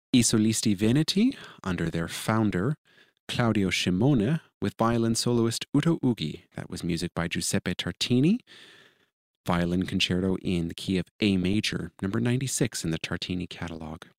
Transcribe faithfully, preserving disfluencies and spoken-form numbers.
I Solisti Veneti, under their founder, Claudio Scimone, with violin soloist Uto Ughi. That was music by Giuseppe Tartini. Violin concerto in the key of A major, number ninety-six in the Tartini catalog.